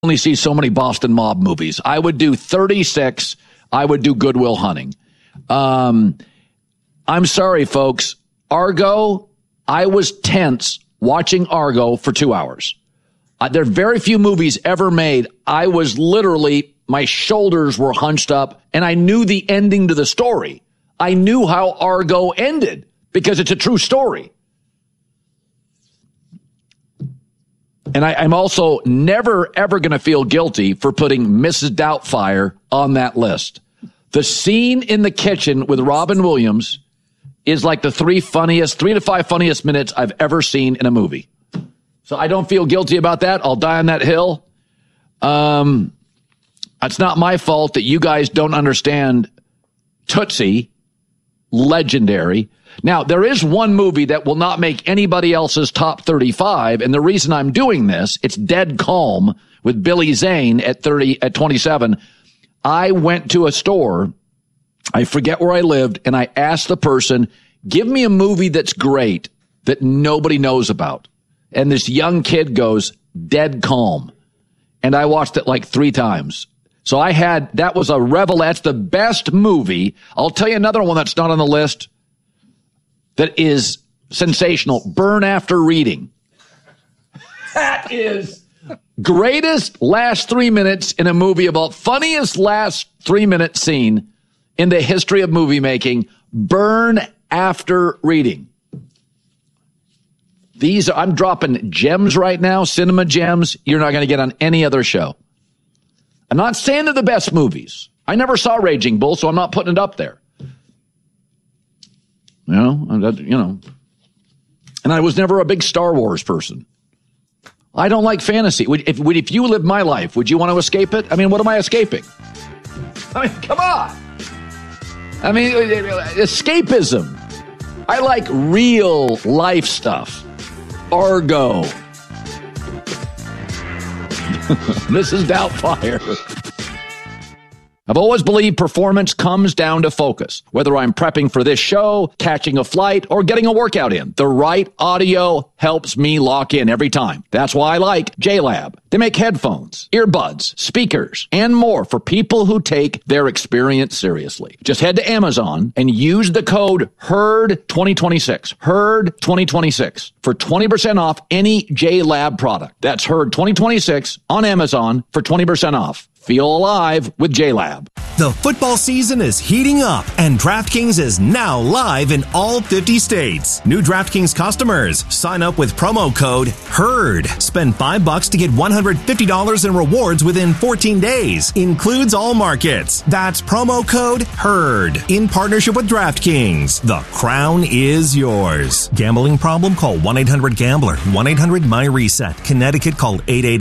only see so many Boston Mob movies. I would do 36. I would do Good Will Hunting. I'm sorry, folks. Argo, I was tense watching Argo for 2 hours. There are very few movies ever made. I was literally, my shoulders were hunched up, and I knew the ending to the story. I knew how Argo ended because it's a true story. And I'm also never, ever going to feel guilty for putting Mrs. Doubtfire on that list. The scene in the kitchen with Robin Williams is like the 3 to 5 funniest minutes I've ever seen in a movie. So I don't feel guilty about that. I'll die on that hill. It's not my fault that you guys don't understand Tootsie, legendary. Now, there is one movie that will not make anybody else's top 35, and the reason I'm doing this, it's Dead Calm with Billy Zane at 27. I went to a store, I forget where I lived, and I asked the person, give me a movie that's great that nobody knows about. And this young kid goes, Dead Calm. And I watched it like 3 times. So that was a revel. That's the best movie. I'll tell you another one that's not on the list that is sensational. Burn After Reading. That is greatest last 3 minutes in a movie about funniest last 3-minute scene in the history of movie making. Burn After Reading. I'm dropping gems right now, cinema gems you're not going to get on any other show. I'm not saying they're the best movies. I never saw Raging Bull, so I'm not putting it up there. And I was never a big Star Wars person. I don't like fantasy. If you lived my life, would you want to escape it? I mean, what am I escaping? I mean, come on. I mean, escapism. I like real life stuff. Argo. Mrs. Doubtfire. I've always believed performance comes down to focus. Whether I'm prepping for this show, catching a flight, or getting a workout in, the right audio helps me lock in every time. That's why I like JLab. They make headphones, earbuds, speakers, and more for people who take their experience seriously. Just head to Amazon and use the code HERD2026. HERD2026 for 20% off any JLab product. That's HERD2026 on Amazon for 20% off. Feel alive with JLab. The football season is heating up, and DraftKings is now live in all 50 states. New DraftKings customers, sign up with promo code HERD. Spend $5 to get $150 in rewards within 14 days. Includes all markets. That's promo code HERD. In partnership with DraftKings. The crown is yours. Gambling problem? Call 1-800-GAMBLER. 1-800-MY-RESET. Connecticut, call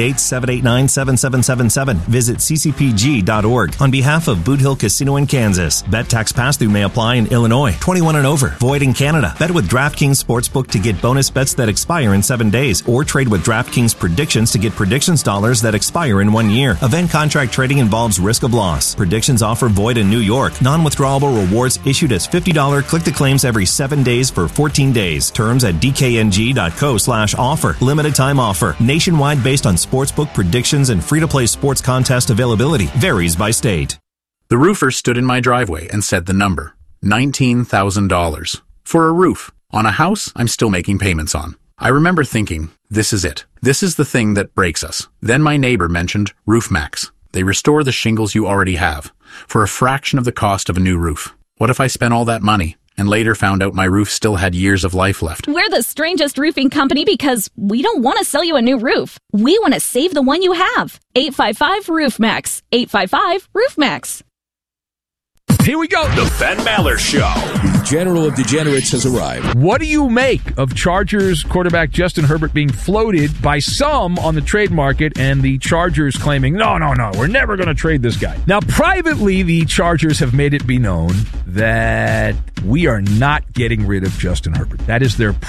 888-789-7777. Visit ccpg.org. On behalf of Boot Hill Casino in Kansas. Bet tax pass-through may apply in Illinois. 21 and over. Void in Canada. Bet with DraftKings Sportsbook to get bonus bets that expire in 7 days. Or trade with DraftKings Predictions to get predictions dollars that expire in 1 year. Event contract trading involves risk of loss. Predictions offer void in New York. Non-withdrawable rewards issued as $50 click-to-claims every 7 days for 14 days. Terms at dkng.co/offer. Limited time offer. Nationwide based on sportsbook predictions and free-to-play sports contest availability. Varies by state. The roofer stood in my driveway and said the number, $19,000. For a roof. On a house I'm still making payments on. I remember thinking, this is it. This is the thing that breaks us. Then my neighbor mentioned RoofMax. They restore the shingles you already have for a fraction of the cost of a new roof. What if I spent all that money and later found out my roof still had years of life left? We're the strangest roofing company because we don't want to sell you a new roof. We want to save the one you have. 855-ROOFMAX. 855-ROOFMAX. Here we go. The Ben Maller Show. The General of Degenerates has arrived. What do you make of Chargers quarterback Justin Herbert being floated by some on the trade market and the Chargers claiming, no, we're never going to trade this guy? Now, privately, the Chargers have made it be known that we are not getting rid of Justin Herbert. That is their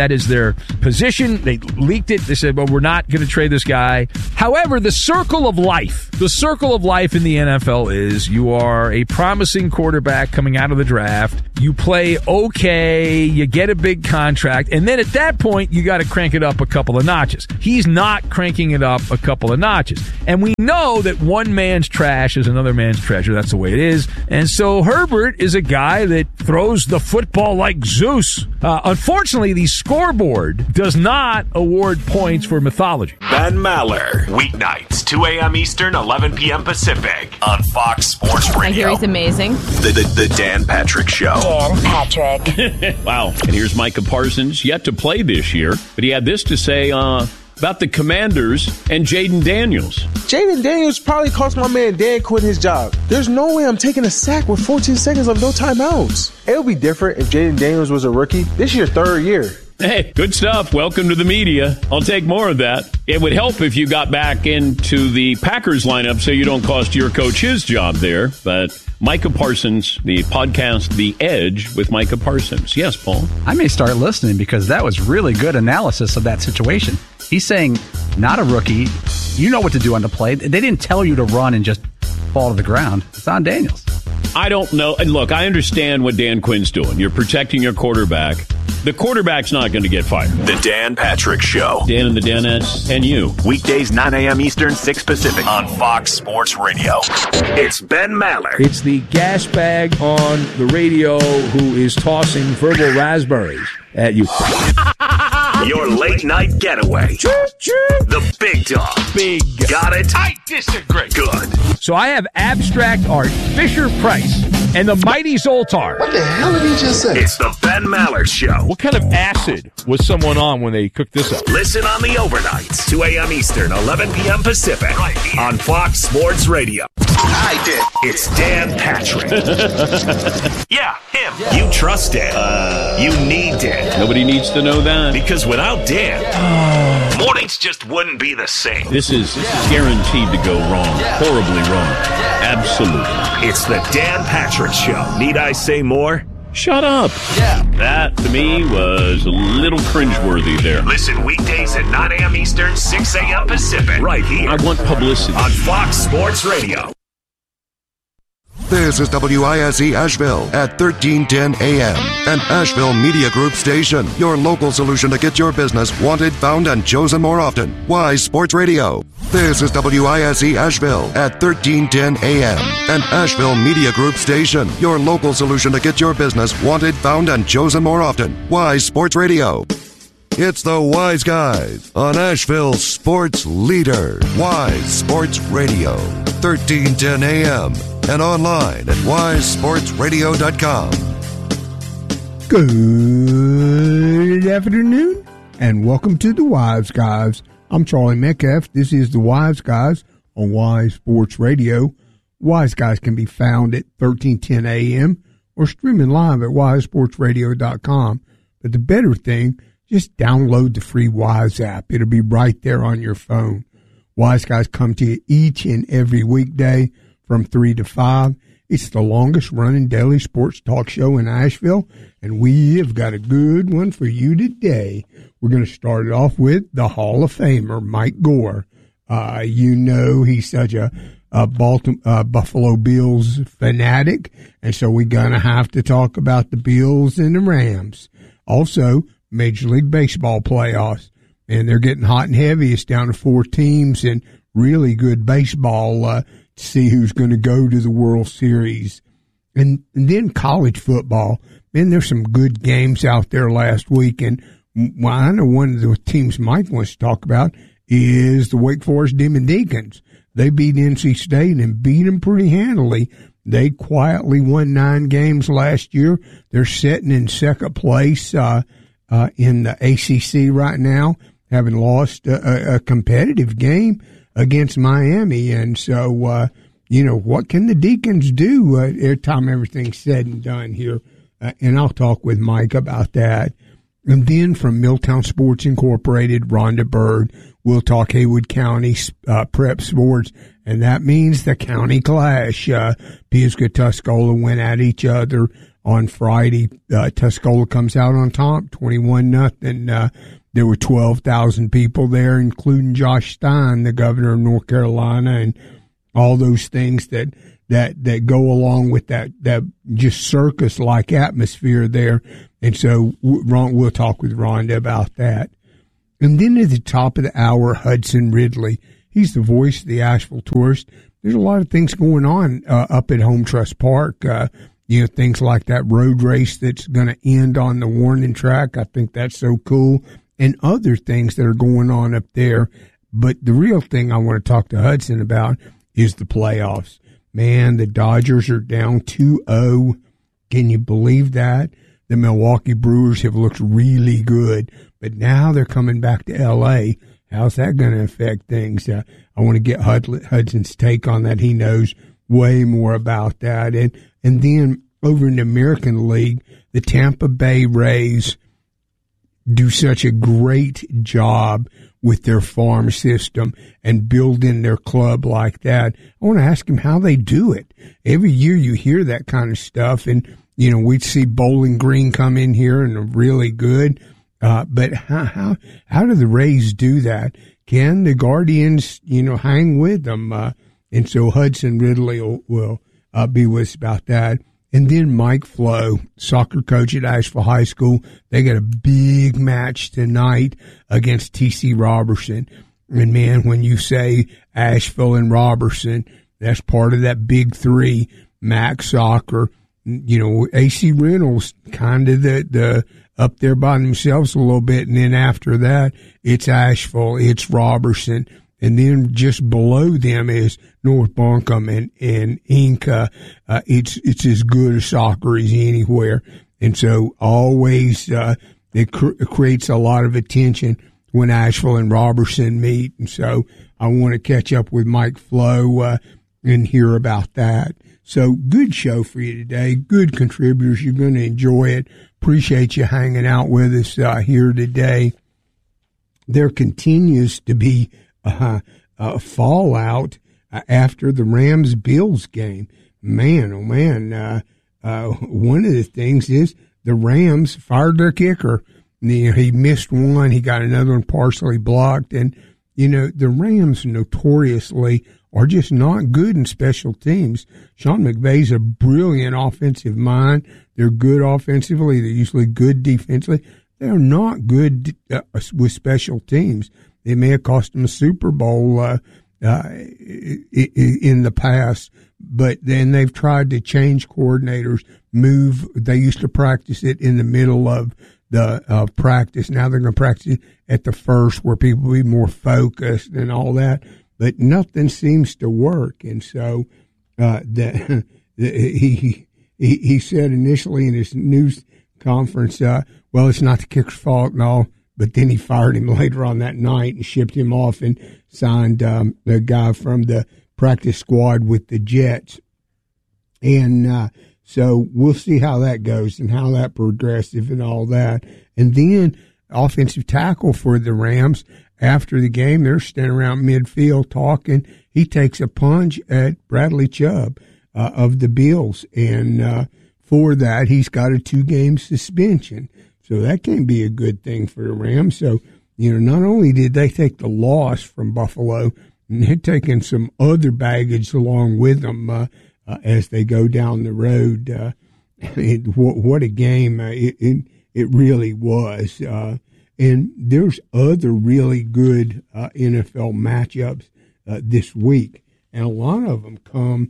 position. They leaked it. They said, well, we're not going to trade this guy. However, the circle of life in the NFL is you are a promising quarterback coming out of the draft. You play okay. You get a big contract. And then at that point, you got to crank it up a couple of notches. He's not cranking it up a couple of notches. And we know that one man's trash is another man's treasure. That's the way it is. And so Herbert is a guy that throws the football like Zeus. Unfortunately, the scoreboard does not award points for mythology. Ben Maller, weeknights, 2 a.m. Eastern, 11 p.m. Pacific, on Fox Sports Radio. I hear he's amazing. The Dan Patrick Show. Dan Patrick. Wow. And here's Micah Parsons, yet to play this year, but he had this to say about the Commanders and Jaden Daniels. Jaden Daniels probably cost my man Dan quitting his job. There's no way I'm taking a sack with 14 seconds of no timeouts. It would be different if Jaden Daniels was a rookie. This year's third year. Hey, good stuff. Welcome to the media. I'll take more of that. It would help if you got back into the Packers lineup so you don't cost your coach his job there. But Micah Parsons, the podcast The Edge with Micah Parsons. Yes, Paul? I may start listening because that was really good analysis of that situation. He's saying, not a rookie. You know what to do on the play. They didn't tell you to run and just fall to the ground. It's on Daniels. I don't know. And look, I understand what Dan Quinn's doing. You're protecting your quarterback. The quarterback's not going to get fired. The Dan Patrick Show. Dan and the Danettes and you. Weekdays, 9 a.m. Eastern, 6 Pacific, on Fox Sports Radio. It's Ben Maller. It's the gas bag on the radio who is tossing verbal raspberries at you. Your late night getaway. The big dog. Big. Got it? I disagree. Good. So I have abstract art, Fisher-Price, and the mighty Zoltar. What the hell did he just say? It's the Ben Maller Show. What kind of acid was someone on when they cooked this up? Listen on the overnights, 2 a.m. Eastern, 11 p.m. Pacific, right here on Fox Sports Radio. I did. It's Dan Patrick. Yeah, him. Yeah. You trust Dan. You need Dan. Nobody needs to know that. Because without Dan, mornings just wouldn't be the same. This is guaranteed to go wrong. Horribly wrong. Absolutely. It's the Dan Patrick Show. Need I say more? Shut up. Yeah. That, to me, was a little cringeworthy there. Listen weekdays at 9 a.m. Eastern, 6 a.m. Pacific. Right here. I want publicity. On Fox Sports Radio. This is WISE Asheville at 1310 AM, an Asheville Media Group station. Your local solution to get your business wanted, found, and chosen more often. Wise Sports Radio. This is WISE Asheville at 1310 AM, an Asheville Media Group station. Your local solution to get your business wanted, found, and chosen more often. Wise Sports Radio. It's the Wise Guys on Asheville's sports leader. Wise Sports Radio, 1310 AM. And online at wisesportsradio.com. Good afternoon, and welcome to the Wise Guys. I'm Charlie Metcalf. This is the Wise Guys on Wise Sports Radio. Wise Guys can be found at 1310 AM or streaming live at wisesportsradio.com. But the better thing, just download the free Wise app. It'll be right there on your phone. Wise Guys come to you each and every weekday from 3 to 5. It's the longest running daily sports talk show in Asheville, and we have got a good one for you today. We're going to start it off with the Hall of Famer, Mike Gore. You know he's such a Buffalo Bills fanatic, and so we're going to have to talk about the Bills and the Rams. Also, Major League Baseball playoffs, and they're getting hot and heavy. It's down to 4 teams and really good baseball to see who's going to go to the World Series. And then college football. Man, there's some good games out there last week. And I know one of the teams Mike wants to talk about is the Wake Forest Demon Deacons. They beat NC State and beat them pretty handily. They quietly won 9 games last year. They're sitting in second place in the ACC right now, having lost a competitive game against Miami. And so, what can the Deacons do every time everything's said and done here? And I'll talk with Mike about that. And then from Milltown Sports Incorporated, Rhonda Bird, we'll talk Haywood County prep sports, and that means the county clash. Pisgah, Tuscola went at each other on Friday. Tuscola comes out on top, 21-0. There were 12,000 people there, including Josh Stein, the governor of North Carolina, and all those things that go along with that just circus-like atmosphere there. And so we'll talk with Rhonda about that. And then at the top of the hour, Hudson Ridley. He's the voice of the Asheville Tourist. There's a lot of things going on up at Home Trust Park. Things like that road race that's going to end on the Warning track. I think that's so cool. And other things that are going on up there. But the real thing I want to talk to Hudson about is the playoffs. Man, the Dodgers are down 2-0. Can you believe that? The Milwaukee Brewers have looked really good, but now they're coming back to L.A. How's that going to affect things? I want to get Hudson's take on that. He knows way more about that. And then over in the American League, the Tampa Bay Rays do such a great job with their farm system and building their club like that. I want to ask him how they do it. Every year you hear that kind of stuff, and we'd see Bowling Green come in here and are really good. But how do the Rays do that? Can the Guardians, hang with them? And so Hudson Ridley will be with us about that. And then Mike Flo, soccer coach at Asheville High School. They got a big match tonight against TC Robertson. And man, when you say Asheville and Robertson, that's part of that big three, MAC soccer. AC Reynolds kind of the up there by themselves a little bit, and then after that, it's Asheville, it's Robertson, and then just below them is North Buncombe and Inca. It's as good a soccer as anywhere, and so always it creates a lot of attention when Asheville and Robertson meet, and so I want to catch up with Mike Flo and hear about that. So good show for you today. Good contributors. You're going to enjoy it. Appreciate you hanging out with us here today. There continues to be fallout after the Rams-Bills game. Man, oh man. One of the things is the Rams fired their kicker. He missed one. He got another one partially blocked. And, the Rams notoriously are just not good in special teams. Sean McVay's a brilliant offensive mind. They're good offensively. They're usually good defensively. They're not good with special teams. It may have cost them a Super Bowl in the past, but then they've tried to change coordinators, move. They used to practice it in the middle of the practice. Now they're going to practice it at the first where people be more focused and all that. But nothing seems to work, and so he said initially in his news conference, well, it's not the kicker's fault and all, but then he fired him later on that night and shipped him off and signed the guy from the practice squad with the Jets. And so we'll see how that goes and how that progresses and all that. And then offensive tackle for the Rams, after the game, they're standing around midfield talking. He takes a punch at Bradley Chubb of the Bills, and for that, he's got a 2-game suspension. So that can be a good thing for the Rams. So, not only did they take the loss from Buffalo, they're taking some other baggage along with them as they go down the road. What a game it really was. And there's other really good NFL matchups this week, and a lot of them come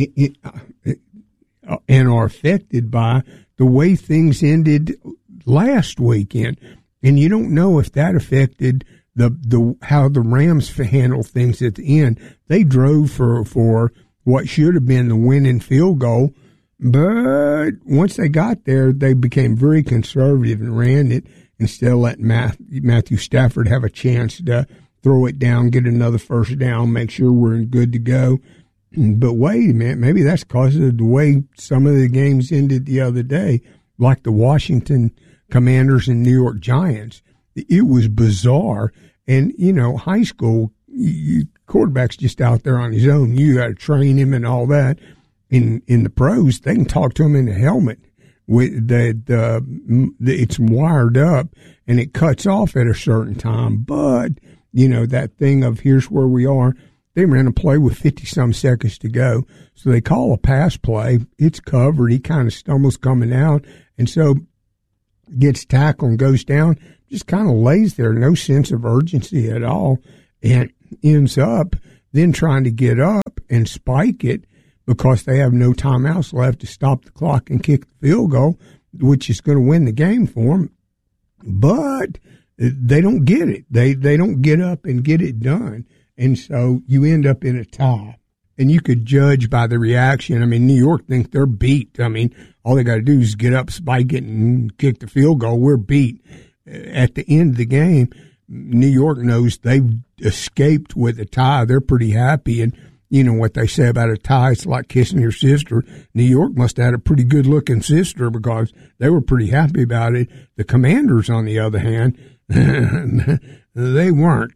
and are affected by the way things ended last weekend. And you don't know if that affected the how the Rams handled things at the end. They drove for what should have been the winning field goal, but once they got there, they became very conservative and ran it instead of letting Matthew Stafford have a chance to throw it down, get another first down, make sure we're good to go. But wait a minute, maybe that's because of the way some of the games ended the other day, like the Washington Commanders and New York Giants. It was bizarre. And, high school, quarterback's just out there on his own. You got to train him and all that. In the pros, they can talk to him in the helmet. With it's wired up and it cuts off at a certain time. But, that thing of here's where we are. They ran a play with 50-some seconds to go. So they call a pass play. It's covered. He kind of stumbles coming out. And so gets tackled and goes down. Just kind of lays there. No sense of urgency at all. And ends up then trying to get up and spike it because they have no timeouts left to stop the clock and kick the field goal, which is going to win the game for them. But they don't get it. They don't get up and get it done. And so you end up in a tie. And you could judge by the reaction. I mean, New York think they're beat. I mean, all they got to do is get up, spike it, and kick the field goal. We're beat. At the end of the game, New York knows they've escaped with a tie. They're pretty happy. And you know what they say about a tie, it's like kissing your sister. New York must have had a pretty good-looking sister because they were pretty happy about it. The Commanders, on the other hand, they weren't.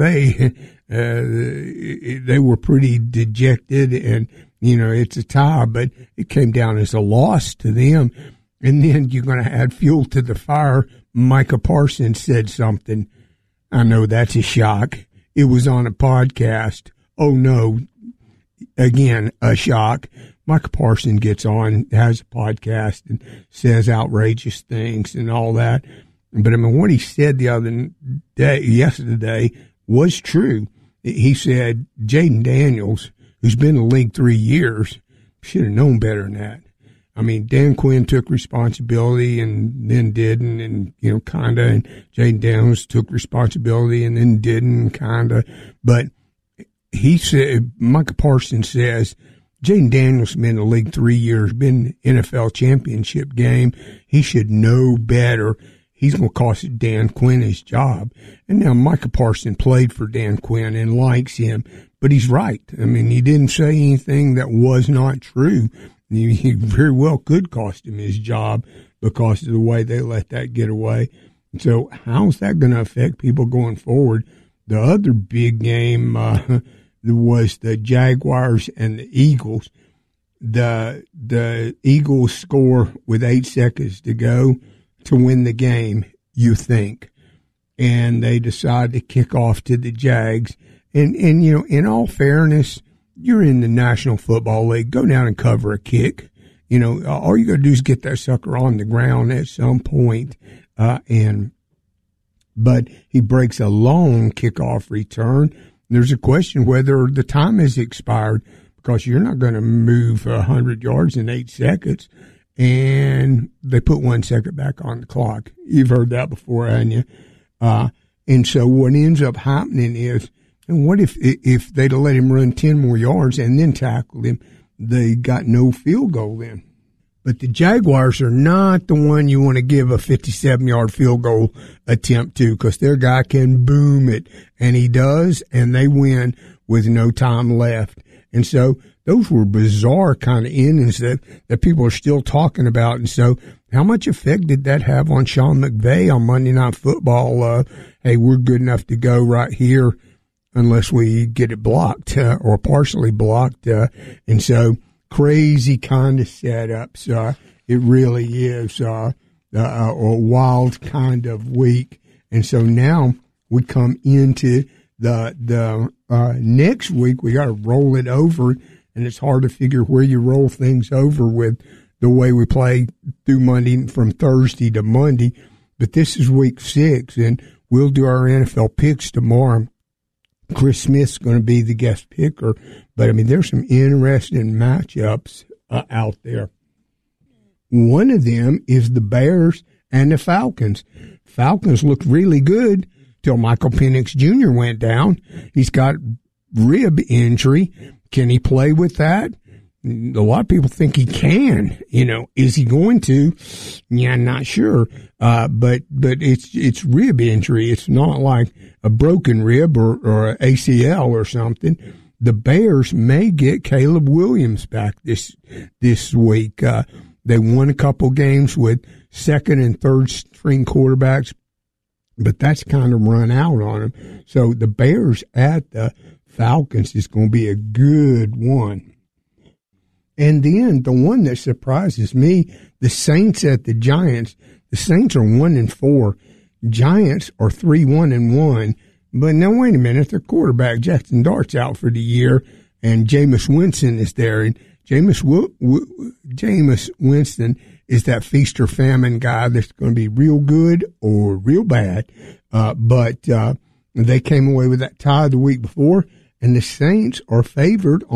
They were pretty dejected, and, it's a tie, but it came down as a loss to them. And then you're going to add fuel to the fire. Micah Parsons said something. I know that's a shock. It was on a podcast. Oh, no. Again, a shock. Micah Parsons gets on, has a podcast, and says outrageous things and all that. But, what he said yesterday was true. He said Jaden Daniels, who's been in the league 3 years, should have known better than that. Dan Quinn took responsibility and then didn't, and, kind of, and Jaden Daniels took responsibility and then didn't, kind of. But he said, Micah Parsons says, Jaden Daniels has been in the league 3 years, been in the NFL championship game. He should know better. He's going to cost Dan Quinn his job. And now Micah Parsons played for Dan Quinn and likes him, but he's right. He didn't say anything that was not true. He very well could cost him his job because of the way they let that get away. So how's that going to affect people going forward? The other big game was the Jaguars and the Eagles. The Eagles score with 8 seconds to go to win the game, you think. And they decide to kick off to the Jags. And in all fairness, you're in the National Football League. Go down and cover a kick. All you got to do is get that sucker on the ground at some point. But he breaks a long kickoff return. There's a question whether the time has expired because you're not going to move 100 yards in 8 seconds. And they put 1 second back on the clock. You've heard that before, haven't you? And so what ends up happening is, and what if they'd have let him run 10 more yards and then tackled him? They got no field goal then. But the Jaguars are not the one you want to give a 57-yard field goal attempt to because their guy can boom it, and he does, and they win with no time left. And so those were bizarre kind of innings that people are still talking about. And so how much effect did that have on Sean McVay on Monday Night Football? Hey, we're good enough to go right here unless we get it blocked or partially blocked. And so crazy kind of setups. It really is a wild kind of week. And so now we come into the next week. We got to roll it over, and it's hard to figure where you roll things over with the way we play through Monday from Thursday to Monday. But this is week 6, and we'll do our NFL picks tomorrow. Chris Smith's going to be the guest picker, but there's some interesting matchups out there. One of them is the Bears and the Falcons. Falcons looked really good till Michael Penix Jr. went down. He's got rib injury. Can he play with that? A lot of people think he can. Is he going to? Yeah, I'm not sure. But it's rib injury. It's not like a broken rib or ACL or something. The Bears may get Caleb Williams back this week. They won a couple games with second and third string quarterbacks, but that's kind of run out on them. So the Bears at the Falcons is going to be a good one. And then the one that surprises me, the Saints at the Giants. The Saints are 1-4. Giants are 3-1-1. But now wait a minute, their quarterback Jackson Dart's out for the year, and Jameis Winston is there. And Jameis Winston is that feast or famine guy that's going to be real good or real bad. But they came away with that tie the week before, and the Saints are favored